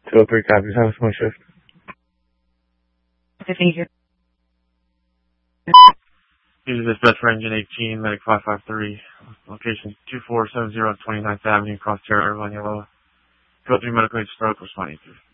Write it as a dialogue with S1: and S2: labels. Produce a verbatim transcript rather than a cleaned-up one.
S1: two oh three copies. Have a small shift.
S2: Okay, thank you.
S3: Use this best for engine eighteen, medic five five three. Location two four seven zero twenty-ninth Avenue, Cross Terra, Irvine, Yellow. two oh three medical aid stroke, responding to.